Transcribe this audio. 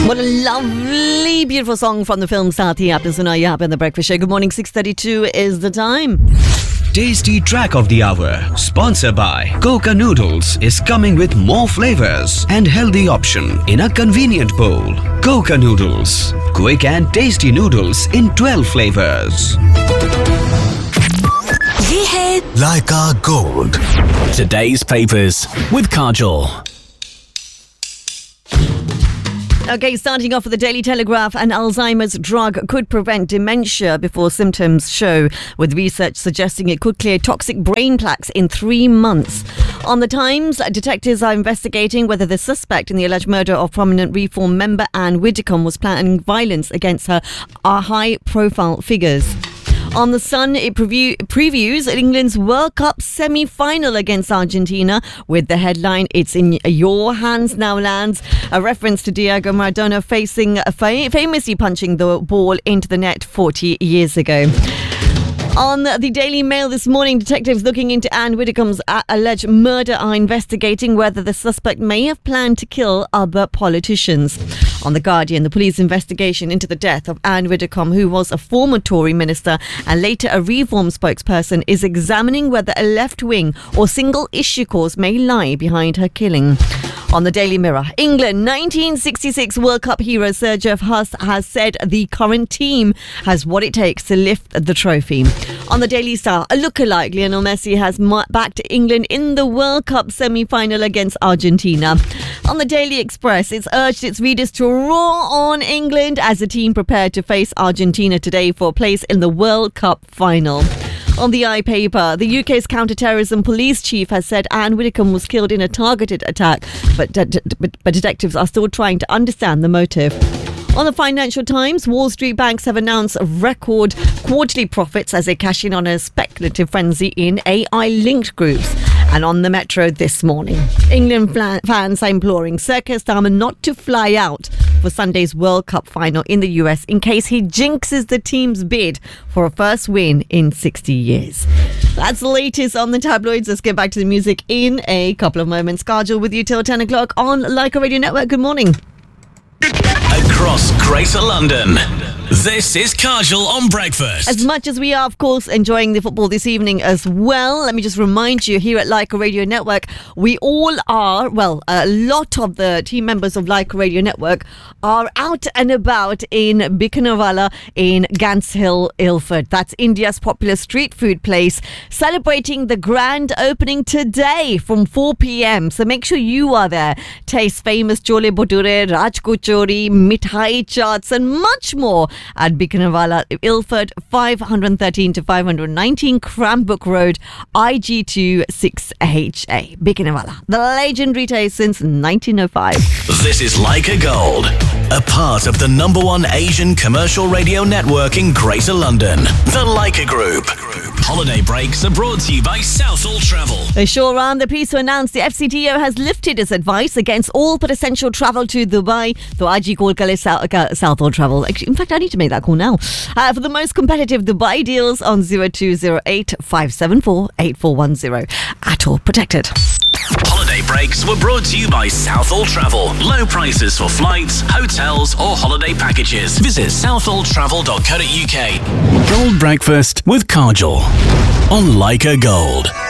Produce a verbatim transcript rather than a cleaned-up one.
What a lovely, beautiful song from the film Saathi. Aapne suna yahan pe on the breakfast show. Good morning, six thirty-two is the time. Tasty Track of the Hour, sponsored by Coca Noodles, is coming with more flavors and healthy option in a convenient bowl. Coca Noodles, quick and tasty noodles in twelve flavors. ये है Laika Gold. Today's papers with Kajol. Okay, starting off with the Daily Telegraph. An Alzheimer's drug could prevent dementia before symptoms show, with research suggesting it could clear toxic brain plaques in three months. On the Times, detectives are investigating whether the suspect in the alleged murder of prominent Reform member Anne Widdecombe was planning violence against her uh, high-profile figures. On The Sun, it preview, previews England's World Cup semi-final against Argentina with the headline, "It's in your hands now, lads." A reference to Diego Maradona facing famously punching the ball into the net forty years ago. On the Daily Mail this morning, detectives looking into Anne Widdecombe's alleged murder are investigating whether the suspect may have planned to kill other politicians. On The Guardian, the police investigation into the death of Anne Widdecombe, who was a former Tory minister and later a Reform spokesperson, is examining whether a left-wing or single-issue cause may lie behind her killing. On the Daily Mirror, England nineteen sixty-six World Cup hero Sir Geoff Hurst has said the current team has what it takes to lift the trophy. On the Daily Star, a lookalike Lionel Messi has backed England in the World Cup semi-final against Argentina. On the Daily Express, it's urged its readers to roar on England as the team prepared to face Argentina today for a place in the World Cup final. On the iPaper, the U K's counter-terrorism police chief has said Anne Widdecombe was killed in a targeted attack, but, de- de- but detectives are still trying to understand the motive. On the Financial Times, Wall Street banks have announced record quarterly profits as they cash in on a speculative frenzy in A I-linked groups. And on the Metro this morning, England fla- fans are imploring Sir Keir Starmer not to fly out for Sunday's World Cup final in the U S in case he jinxes the team's bid for a first win in sixty years. That's the latest on the tabloids. Let's get back to the music in a couple of moments. Kajol with you till ten o'clock on Laika Radio Network. Good morning. Across Greater London, this is Kajol on Breakfast. As much as we are, of course, enjoying the football this evening as well, let me just remind you, here at Laika Radio Network, we all are, well, a lot of the team members of Laika Radio Network are out and about in Bikanerwala in Gants Hill, Ilford. That's India's popular street food place, celebrating the grand opening today from four p.m. So make sure you are there. Taste famous chole bhature, Rajkot chori, mithai chaats and much more at Bikanerwala, Ilford, five thirteen to five nineteen Cranbrook Road, I G two six H A. Bikanerwala, the legendary taste since nineteen oh five. This is Laika Gold, a part of the number one Asian commercial radio network in Greater London, the Laika Group. Holiday breaks are brought to you by Southall Travel. Sure, I'm pleased to announce the F C T O has lifted its advice against all potential travel to Dubai. So I G call Southall Travel. In fact, I need to make that call now. Uh, for the most competitive Dubai deals on zero two zero eight five seven four eight four one zero. At all protected. Holiday breaks were brought to you by Southall Travel. Low prices for flights, hotels or holiday packages. Visit southall travel dot co dot uk. Gold Breakfast with Kajol on Laika Gold.